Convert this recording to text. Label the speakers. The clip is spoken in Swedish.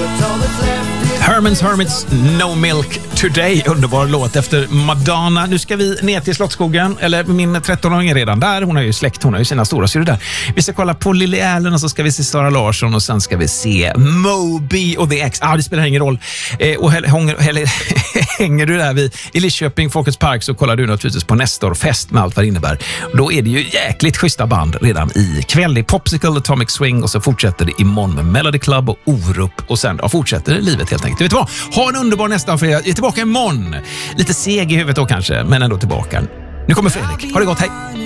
Speaker 1: Herman's Hermits, No Milk Today. Underbar låt efter Madonna. Nu ska vi ner till Slottsskogen. Eller min 13-åring är redan där. Hon har ju släkt, hon har ju sina stora syster där. Vi ska kolla på Lily Allen och så ska vi se Sara Larsson och sen ska vi se Moby och The X. Det spelar ingen roll. Och hänger du där i Lidköping, Folkets Park, så kollar du naturligtvis på Nestor-fest med allt vad det innebär. Då är det ju jäkligt schyssta band redan i kväll. Det är Popsicle, Atomic Swing och så fortsätter det imorgon med Melody Club och Orup och sen fortsätter livet helt enkelt. Vet du vad? Ha en underbar nästa för jag är tillbaka imorgon. Lite seg i huvudet då kanske, men ändå tillbaka. Nu kommer Fredrik. Ha det gott, hej!